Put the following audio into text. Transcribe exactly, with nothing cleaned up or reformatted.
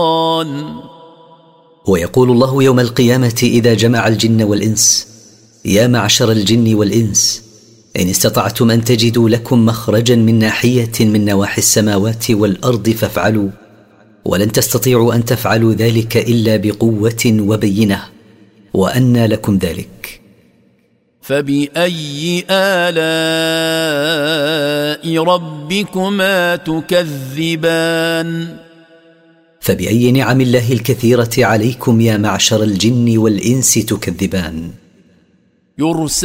ويقول الله يوم القيامة إذا جمع الجن والإنس: يا معشر الجن والإنس، إن استطعتم أن تجدوا لكم مخرجا من ناحية من نواحي السماوات والأرض فافعلوا، ولن تستطيعوا أن تفعلوا ذلك إلا بقوة وبينة، وأنى لكم ذلك. فبأي آلاء ربكما تكذبان؟ فبأي نعم الله الكثيرة عليكم يا معشر الجن والإنس تكذبان؟ يرسل